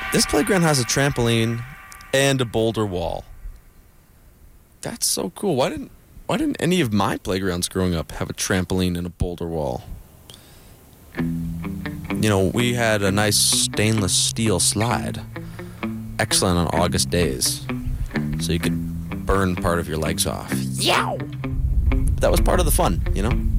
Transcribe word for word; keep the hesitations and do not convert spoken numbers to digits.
This playground has a trampoline and a boulder wall. That's so cool. Why didn't why didn't any of my playgrounds growing up have a trampoline and a boulder wall? You know, we had a nice stainless steel slide. Excellent on August days. So you could burn part of your legs off. Yow! But that was part of the fun, you know?